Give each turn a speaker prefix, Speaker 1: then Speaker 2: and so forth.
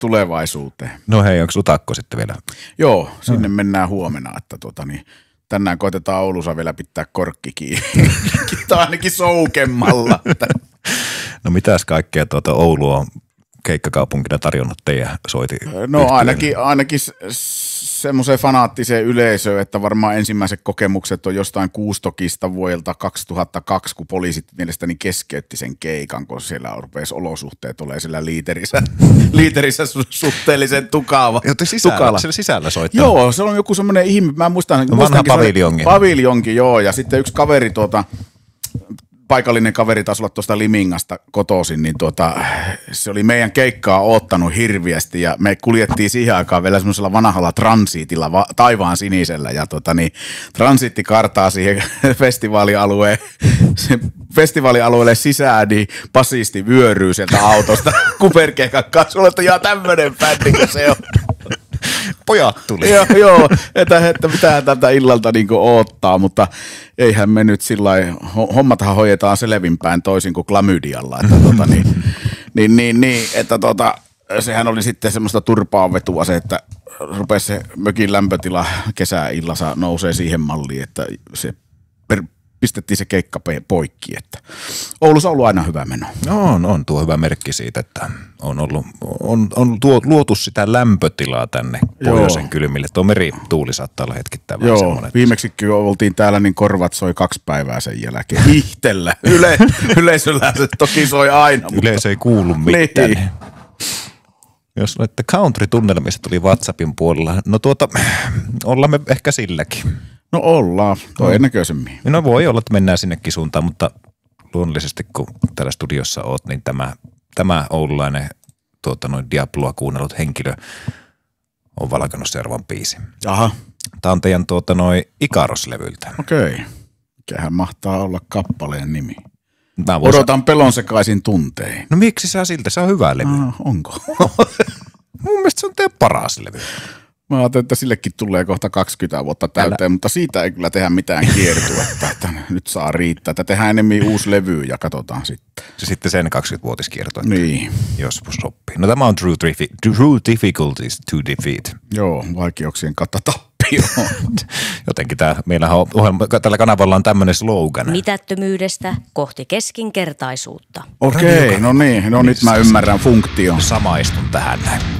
Speaker 1: tulevaisuuteen.
Speaker 2: No hei, onko Utakko sitten vielä?
Speaker 1: Joo, sinne mennään huomenna, että tänään koitetaan Oulussa vielä pitää korkki kiinni. Tai ainakin soukemmalla.
Speaker 2: No mitäs kaikkea Oulu on keikkakaupunkina tarjonnut teidän
Speaker 1: No ainakin semmoiseen fanaattiseen yleisöön, että varmaan ensimmäiset kokemukset on jostain Kuustokista vuodelta 2002, kun poliisit mielestäni keskeytti sen keikan, kun siellä rupesi olosuhteet olemaan siellä liiterissä suhteellisen tukala.
Speaker 2: Siellä sisällä soittaa.
Speaker 1: Joo, se on joku semmoinen ihme, mä muistan.
Speaker 2: Vanha paviljongi.
Speaker 1: Paviljonki, joo, ja sitten yksi kaveri paikallinen kaveri taisi olla tuosta Limingasta kotoisin, niin se oli meidän keikkaa oottanut hirviästi ja me kuljettiin siihen aikaan vielä semmoisella vanhalla transiitilla taivaan sinisellä ja transiitti kartaa siihen festivaalialueelle sisään, niin basisti vyöryy sieltä autosta kuperkeikan kanssa, että jaa tämmönen bändi, kun se on.
Speaker 2: Pojat tuli.
Speaker 1: Joo, että pitää tältä illalta niinku oottaa, mutta eihän me nyt sillai, hommathan hoidetaan selvinpäin toisin kuin klamydialla, että sehän oli sitten semmoista turpaanvetua se, että rupesi se mökin lämpötila kesäillassa nousee siihen malliin, että se pistettiin se keikka poikki, että Oulussa on ollut aina hyvä meno.
Speaker 2: No, on tuo hyvä merkki siitä, että on luotu sitä lämpötilaa tänne pohjoisen kylmille. Tuo merituuli saattaa olla hetkittäin vähän semmoinen.
Speaker 1: Viimeksi kun oltiin täällä, niin korvat soi 2 päivää sen jälkeen. Ihtellä. Yleisöllä se toki soi aina.
Speaker 2: Yleisö ei kuulu mitään. Niin. Jos olette country-tunnelmista tuli WhatsAppin puolella, no ollaan me ehkä silläkin.
Speaker 1: No ollaan, todennäköisemmin.
Speaker 2: No voi olla, että mennään sinnekin suuntaan, mutta luonnollisesti kun täällä studiossa oot, niin tämä oululainen Diabloa kuunnellut henkilö on valkannut seuraavan biisin.
Speaker 1: Aha.
Speaker 2: Tämä on teidän Ikaros-levyltä.
Speaker 1: Okei. Mikähän mahtaa olla kappaleen nimi? Odotan pelon sekaisin tuntein.
Speaker 2: No miksi sä siltä? Se on hyvä levy.
Speaker 1: Onko?
Speaker 2: Mun mielestä se on teidän paras levy.
Speaker 1: Mä ajattelin, että sillekin tulee kohta 20 vuotta täyteen, mutta siitä ei kyllä tehdä mitään kiertuetta, että nyt saa riittää. Että tehdään enemmän uusi levy ja katsotaan sitten.
Speaker 2: Se sitten sen 20-vuotiskierto.
Speaker 1: Niin.
Speaker 2: Joskus sopii. No tämä on True Difficulties to Defeat.
Speaker 1: Joo, vaikeuksien kautta tappioon.
Speaker 2: Jotenkin meillähän tällä kanavalla on tämmöinen slogan.
Speaker 3: Mitättömyydestä kohti keskinkertaisuutta.
Speaker 1: Okei, no niin. No nyt mä ymmärrän funktion.
Speaker 2: Samaistun tähän näin.